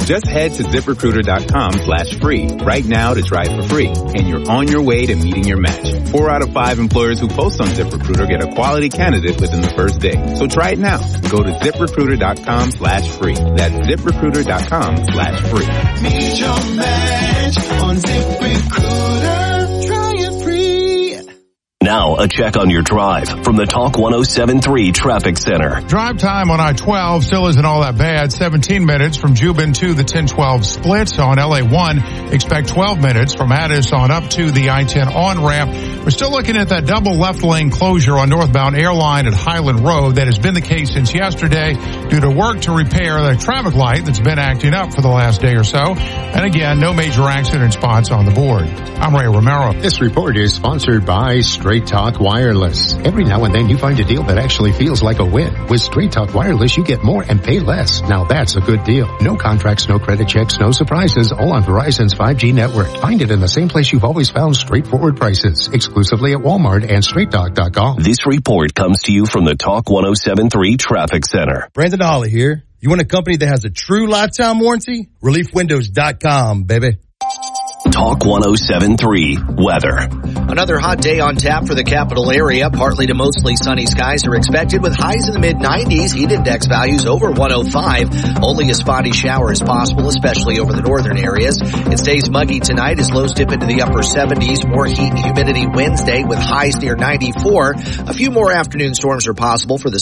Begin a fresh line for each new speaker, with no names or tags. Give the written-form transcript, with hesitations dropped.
Just head to ZipRecruiter.com/free right now to try for free, and you're on your way to meeting your match. 4 out of 5 employers who post on ZipRecruiter get a quality candidate within the first day. So try it now. Go to ZipRecruiter.com/free. That's ZipRecruiter.com/free.
Meet your match on ZipRecruiter. Try it free.
Now, a check on your drive from the Talk 107.3 Traffic Center.
Drive time on I-12 still isn't all that bad. 17 minutes from Jubin to the 1012 split on LA1. Expect 12 minutes from Addis on up to the I-10 on-ramp. We're still looking at that double left lane closure on northbound Airline at Highland Road. That has been the case since yesterday due to work to repair the traffic light that's been acting up for the last day or so. And again, no major accident spots on the board. I'm Ray Romero.
This report is sponsored by Straight Talk Wireless. Every now and then you find a deal that actually feels like a win. With Straight Talk Wireless, you get more and pay less. Now that's a good deal. No contracts, no credit checks, no surprises, all on Verizon's 5G network. Find it in the same place you've always found straightforward prices. Exclusively at Walmart and StraightTalk.com.
This report comes to you from the Talk 107.3 Traffic Center.
Brandon Holly here. You want a company that has a true lifetime warranty? ReliefWindows.com, baby.
Talk 107.3 Weather.
Another hot day on tap for the capital area. Partly to mostly sunny skies are expected with highs in the mid-90s, heat index values over 105. Only a spotty shower is possible, especially over the northern areas. It stays muggy tonight as lows dip into the upper 70s. More heat and humidity Wednesday with highs near 94. A few more afternoon storms are possible for the